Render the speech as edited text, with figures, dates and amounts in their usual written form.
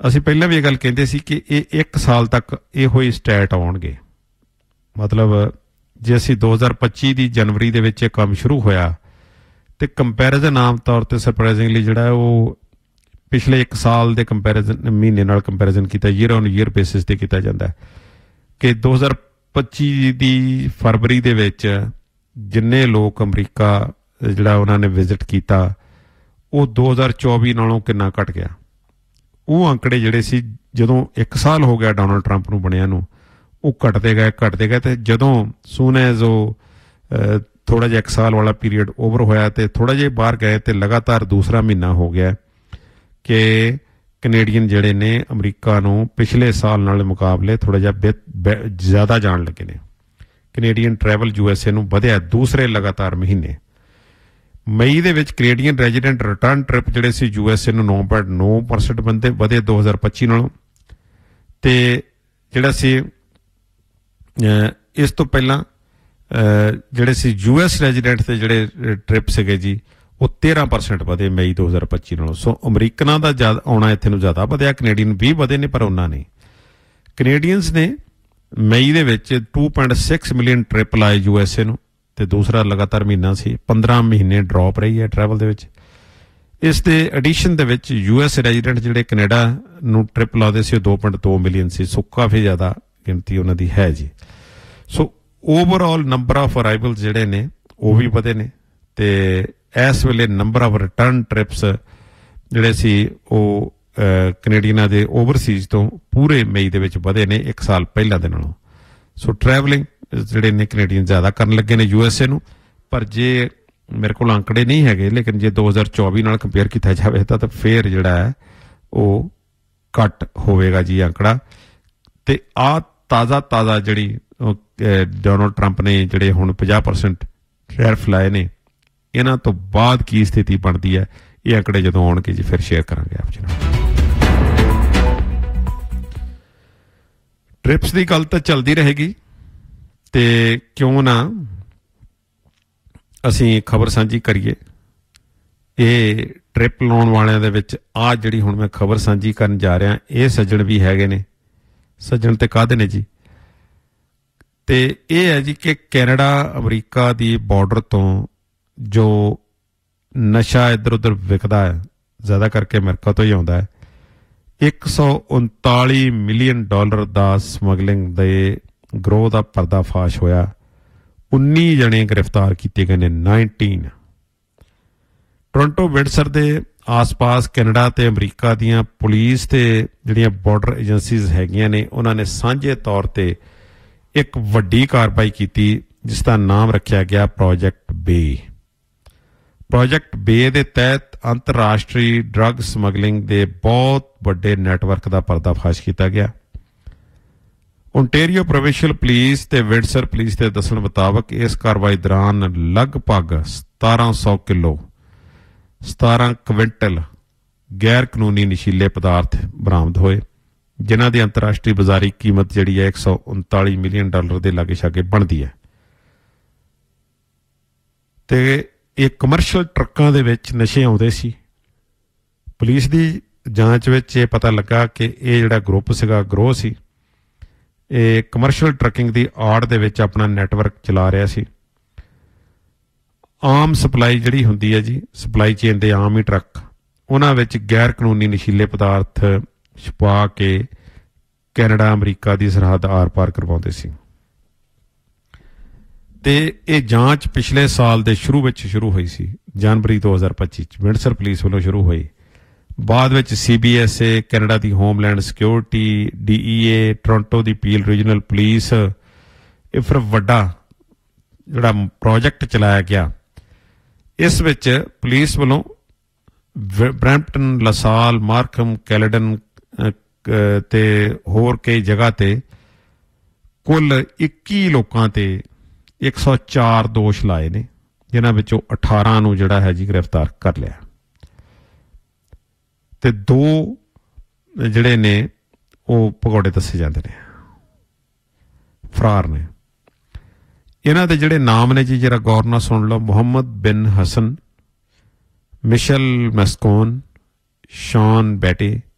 ਅਸੀਂ ਪਹਿਲਾਂ ਵੀ ਇਹ ਗੱਲ ਕਹਿੰਦੇ ਸੀ ਕਿ ਇਹ 1 ਸਾਲ ਤੱਕ ਇਹੋ ਹੀ ਸਟੈਟ ਆਉਣਗੇ। ਮਤਲਬ ਜੇ ਅਸੀਂ 2025 ਦੀ ਜਨਵਰੀ ਦੇ ਵਿੱਚ ਇਹ ਕੰਮ ਸ਼ੁਰੂ ਹੋਇਆ ਤੇ ਕੰਪੈਰੀਜ਼ਨ ਆਮ ਤੌਰ 'ਤੇ ਸਰਪ੍ਰਾਈਜ਼ਿੰਗਲੀ ਜਿਹੜਾ ਉਹ ਪਿਛਲੇ 1 ਸਾਲ ਦੇ ਕੰਪੈਰੀਜ਼ਨ ਮਹੀਨੇ ਨਾਲ ਕੰਪੈਰੀਜ਼ਨ ਕੀਤਾ, ਈਅਰ ਔਨ ਈਅਰ ਬੇਸਿਸ 'ਤੇ ਕੀਤਾ ਜਾਂਦਾ ਕਿ 2025 ਦੀ ਫਰਵਰੀ ਦੇ ਵਿੱਚ ਜਿੰਨੇ ਲੋਕ ਅਮਰੀਕਾ ਜਿਹੜਾ ਉਹਨਾਂ ਨੇ ਵਿਜ਼ਿਟ ਕੀਤਾ ਉਹ 2024 ਨਾਲੋਂ ਕਿੰਨਾ ਘਟ ਗਿਆ। ਉਹ ਅੰਕੜੇ ਜਿਹੜੇ ਸੀ ਜਦੋਂ 1 ਸਾਲ ਹੋ ਗਿਆ ਡੋਨਲਡ ਟਰੰਪ ਨੂੰ ਬਣਿਆ ਨੂੰ, ਉਹ ਘਟਦੇ ਗਏ ਤੇ ਜਦੋਂ ਸੂਨ ਐਜ਼ ਉਹ ਥੋੜ੍ਹਾ ਜਿਹਾ 1 ਸਾਲ ਵਾਲਾ ਪੀਰੀਅਡ ਓਵਰ ਹੋਇਆ ਤੇ ਥੋੜ੍ਹਾ ਜਿਹਾ ਬਾਹਰ ਗਏ ਤੇ ਲਗਾਤਾਰ ਦੂਸਰਾ ਮਹੀਨਾ ਹੋ ਗਿਆ ਕਿ ਕੈਨੇਡੀਅਨ ਜਿਹੜੇ ਨੇ ਅਮਰੀਕਾ ਨੂੰ ਪਿਛਲੇ ਸਾਲ ਨਾਲ ਮੁਕਾਬਲੇ ਥੋੜ੍ਹਾ ਜਿਹਾ ਜ਼ਿਆਦਾ ਜਾਣ ਲੱਗੇ ਨੇ। ਕੈਨੇਡੀਅਨ ਟਰੈਵਲ USA ਨੂੰ ਵਧਿਆ ਦੂਸਰੇ ਲਗਾਤਾਰ ਮਹੀਨੇ। ਮਈ ਦੇ ਵਿੱਚ ਕੈਨੇਡੀਅਨ ਰੈਜ਼ੀਡੈਂਟ ਰਿਟਰਨ ਟ੍ਰਿਪ ਜਿਹੜੇ ਸੀ USA ਨੂੰ 9.9% ਬੰਦੇ ਵਧੇ 2025 ਨਾਲੋਂ। ਤੇ ਜਿਹੜਾ ਸੀ ਇਸ ਤੋਂ ਪਹਿਲਾਂ ਜਿਹੜੇ ਸੀ US ਰੈਜ਼ੀਡੈਂਟ ਦੇ ਜਿਹੜੇ ਟ੍ਰਿਪ ਸੀਗੇ ਜੀ ਉਹ 13% ਵਧੇ ਮਈ 2025 ਨਾਲੋਂ। ਸੋ ਅਮਰੀਕਨਾਂ ਦਾ ਜ਼ਿਆਦਾ ਆਉਣਾ ਇੱਥੇ ਨੂੰ ਜ਼ਿਆਦਾ ਵਧਿਆ, ਕੈਨੇਡੀਅਨ ਵੀ ਵਧੇ ਨੇ ਪਰ ਉਹਨਾਂ ਨਹੀਂ। ਕੈਨੇਡੀਅਨਸ ਨੇ ਮਈ ਦੇ ਵਿੱਚ 2.6 ਮਿਲੀਅਨ ਟ੍ਰਿਪ ਲਾਏ USA ਨੂੰ ਤੇ ਦੂਸਰਾ ਲਗਾਤਾਰ ਮਹੀਨਾ ਸੀ। 15 ਮਹੀਨੇ ਡਰੋਪ ਰਹੀ ਹੈ ਟਰੈਵਲ ਦੇ ਵਿੱਚ। ਇਸ ਦੇ ਐਡੀਸ਼ਨ ਦੇ ਵਿੱਚ US ਰੈਜ਼ੀਡੈਂਟ ਜਿਹੜੇ ਕੈਨੇਡਾ ਨੂੰ ਟ੍ਰਿਪ ਲਾਉਂਦੇ ਸੀ ਉਹ 2.2 ਮਿਲੀਅਨ ਸੀ। ਸੋ ਕਾਫੀ ਜ਼ਿਆਦਾ ਗਿਣਤੀ ਉਹਨਾਂ ਦੀ ਹੈ ਜੀ। ਸੋ ਓਵਰਆਲ ਨੰਬਰ ਆਫ ਅਰਾਈਵਲਸ ਜਿਹੜੇ ਨੇ ਉਹ ਵੀ ਵਧੇ ਨੇ ਤੇ ਇਸ ਵੇਲੇ ਨੰਬਰ ਆਫ ਰਿਟਰਨ ਟ੍ਰਿਪਸ ਜਿਹੜੇ ਸੀ ਉਹ ਕੈਨੇਡੀਅਨਾਂ ਦੇ ਓਵਰਸੀਜ਼ ਤੋਂ ਪੂਰੇ ਮਈ ਦੇ ਵਿੱਚ ਵਧੇ ਨੇ 1 ਸਾਲ ਪਹਿਲਾਂ ਦੇ ਨਾਲੋਂ। ਸੋ ਟਰੈਵਲਿੰਗ ਜਿਹੜੇ ਨੇ ਕੈਨੇਡੀਅਨ ਜ਼ਿਆਦਾ ਕਰਨ ਲੱਗੇ ਨੇ USA ਨੂੰ। ਪਰ ਜੇ ਮੇਰੇ ਕੋਲ ਅੰਕੜੇ ਨਹੀਂ ਹੈਗੇ, ਲੇਕਿਨ ਜੇ 2024 ਨਾਲ ਕੰਪੇਅਰ ਕੀਤਾ ਜਾਵੇ ਤਾਂ ਫਿਰ ਜਿਹੜਾ ਹੈ ਉਹ ਘੱਟ ਹੋਵੇਗਾ ਜੀ ਅੰਕੜਾ। ਤੇ ਆ ਤਾਜ਼ਾ ਜਿਹੜੀ ਡੋਨਲਡ ਟਰੰਪ ਨੇ ਜਿਹੜੇ ਹੁਣ 50% ਟੈਰਿਫ ਲਾਏ ਨੇ, ਇਹਨਾਂ ਤੋਂ ਬਾਅਦ ਕੀ ਸਥਿਤੀ ਬਣਦੀ ਹੈ ਇਹ ਅੰਕੜੇ ਜਦੋਂ ਆਉਣਗੇ ਜੀ ਫਿਰ ਸ਼ੇਅਰ ਕਰਾਂਗੇ ਆਪ ਜੀ ਨਾਲ। ਟ੍ਰਿਪਸ ਦੀ ਗੱਲ ਤਾਂ ਚੱਲਦੀ ਰਹੇਗੀ ਤੇ ਕਿਉਂ ਨਾ ਅਸੀਂ ਖਬਰ ਸਾਂਝੀ ਕਰੀਏ। ਇਹ ਟ੍ਰਿਪ ਲਾਉਣ ਵਾਲਿਆਂ ਦੇ ਵਿੱਚ ਆ ਜਿਹੜੀ ਹੁਣ ਮੈਂ ਖਬਰ ਸਾਂਝੀ ਕਰਨ ਜਾ ਰਿਹਾ ਇਹ ਸੱਜਣ ਵੀ ਹੈਗੇ ਨੇ। ਸੱਜਣ ਤੇ ਕਾਹਦੇ ਨੇ ਜੀ? ਤੇ ਇਹ ਹੈ ਜੀ ਕਿ ਕੈਨੇਡਾ ਅਮਰੀਕਾ ਦੀ ਬਾਰਡਰ ਤੋਂ ਜੋ ਨਸ਼ਾ ਇੱਧਰ ਉੱਧਰ ਵਿਕਦਾ ਹੈ ਜ਼ਿਆਦਾ ਕਰਕੇ ਅਮਰੀਕਾ ਤੋਂ ਹੀ ਆਉਂਦਾ ਹੈ। $139 ਮਿਲੀਅਨ ਦਾ ਸਮਗਲਿੰਗ ਦੇ ਗਰੋਹ ਦਾ ਪਰਦਾਫਾਸ਼ ਹੋਇਆ। 19 ਜਣੇ ਗ੍ਰਿਫਤਾਰ ਕੀਤੇ ਗਏ ਨੇ। 19 ਟੋਰਾਂਟੋ ਵਿੰਡਸਰ ਦੇ ਆਸ-ਪਾਸ ਕੈਨੇਡਾ ਤੇ ਅਮਰੀਕਾ ਦੀਆਂ ਪੁਲਿਸ ਤੇ ਜਿਹੜੀਆਂ ਬਾਰਡਰ ਏਜੰਸੀਜ਼ ਹੈਗੀਆਂ ਨੇ ਉਹਨਾਂ ਨੇ ਸਾਂਝੇ ਤੌਰ ਤੇ ਇੱਕ ਵੱਡੀ ਕਾਰਵਾਈ ਕੀਤੀ ਜਿਸ ਦਾ ਨਾਮ ਰੱਖਿਆ ਗਿਆ ਪ੍ਰੋਜੈਕਟ ਬੇ। ਪ੍ਰੋਜੈਕਟ ਬੇ ਦੇ ਤਹਿਤ ਅੰਤਰਰਾਸ਼ਟਰੀ ਡਰੱਗ ਸਮਗਲਿੰਗ ਦੇ ਬਹੁਤ ਵੱਡੇ ਨੈਟਵਰਕ ਦਾ ਪਰਦਾਫਾਸ਼ ਕੀਤਾ ਗਿਆ। ਓਨਟੇਰੀਓ ਪ੍ਰੋਵਿੰਸ਼ੀਅਲ ਪੁਲਿਸ ਤੇ ਵਿੰਡਸਰ ਪੁਲਿਸ ਦੇ ਦੱਸਣ ਮੁਤਾਬਕ ਇਸ ਕਾਰਵਾਈ ਦੌਰਾਨ ਲਗਭਗ 17 ਕੁਇੰਟਲ ਗੈਰ ਕਾਨੂੰਨੀ ਨਸ਼ੀਲੇ ਪਦਾਰਥ ਬਰਾਮਦ ਹੋਏ ਜਿਨ੍ਹਾਂ ਦੀ ਅੰਤਰਰਾਸ਼ਟਰੀ ਬਾਜ਼ਾਰੀ ਕੀਮਤ ਜਿਹੜੀ ਹੈ $139 ਮਿਲੀਅਨ ਦੇ ਲਾਗੇ ਛਾਗੇ ਬਣਦੀ ਹੈ। ਤੇ ਇਹ ਕਮਰਸ਼ੀਅਲ ਟਰੱਕਾਂ ਦੇ ਵਿੱਚ ਨਸ਼ੇ ਆਉਂਦੇ ਸੀ। ਪੁਲਿਸ ਦੀ ਜਾਂਚ ਵਿੱਚ ਇਹ ਪਤਾ ਲੱਗਾ ਕਿ ਇਹ ਜਿਹੜਾ ਗਰੋਹ ਸੀ ਇਹ ਕਮਰਸ਼ੀਅਲ ਟਰੱਕਿੰਗ ਦੀ ਆੜ ਦੇ ਵਿੱਚ ਆਪਣਾ ਨੈਟਵਰਕ ਚਲਾ ਰਿਹਾ ਸੀ। ਆਮ ਸਪਲਾਈ ਜਿਹੜੀ ਹੁੰਦੀ ਹੈ ਜੀ, ਸਪਲਾਈ ਚੇਨ ਦੇ ਆਮ ਹੀ ਟਰੱਕ, ਉਹਨਾਂ ਵਿੱਚ ਗੈਰ ਕਾਨੂੰਨੀ ਨਸ਼ੀਲੇ ਪਦਾਰਥ ਛੁਪਾ ਕੇ ਕੈਨੇਡਾ ਅਮਰੀਕਾ ਦੀ ਸਰਹੱਦ ਆਰ-ਪਾਰ ਕਰਵਾਉਂਦੇ ਸੀ। ਤੇ ਇਹ ਜਾਂਚ ਪਿਛਲੇ ਸਾਲ ਦੇ ਸ਼ੁਰੂ ਹੋਈ ਸੀ, ਜਨਵਰੀ 2025 ਚ ਵਿੰਡਸਰ ਪੁਲਿਸ ਵੱਲੋਂ ਸ਼ੁਰੂ ਹੋਈ। ਬਾਅਦ ਵਿੱਚ CBSA, ਕੈਨੇਡਾ ਦੀ ਹੋਮਲੈਂਡ ਸਿਕਿਉਰਿਟੀ, DEA, ਟੋਰਾਂਟੋ ਦੀ ਪੀਲ ਰੀਜਨਲ ਪੁਲਿਸ, ਇਹ ਫਿਰ ਵੱਡਾ ਜਿਹੜਾ ਪ੍ਰੋਜੈਕਟ ਚਲਾਇਆ ਗਿਆ। ਇਸ ਵਿੱਚ ਪੁਲਿਸ ਵੱਲੋਂ ਬਰੈਂਪਟਨ, ਲਸਾਲ, ਮਾਰਕਮ, ਕੈਲੇਡਨ ਤੇ ਹੋਰ ਕਈ ਜਗ੍ਹਾ ਤੇ ਕੁੱਲ 21 ਲੋਕਾਂ ਤੇ 104 ਦੋਸ਼ ਲਾਏ ਨੇ ਜਿਨ੍ਹਾਂ ਵਿੱਚੋਂ 18 ਨੂੰ ਜਿਹੜਾ ਹੈ ਜੀ ਗ੍ਰਿਫਤਾਰ ਕਰ ਲਿਆ ਤੇ 2 ਜਿਹੜੇ ਨੇ ਉਹ ਭਗੌੜੇ ਦੱਸੇ ਜਾਂਦੇ ਨੇ, ਫਰਾਰ ਨੇ। ਇਹਨਾਂ ਦੇ ਜਿਹੜੇ ਨਾਮ ਨੇ ਜੀ ਜਰਾ ਗੌਰ ਨਾਲ ਸੁਣ ਲਓ। ਮੁਹੰਮਦ ਬਿਨ ਹਸਨ, ਮਿਸ਼ਲ ਮੈਸਕੋਨ, ਸ਼ੌਨ ਬੈਟੇ,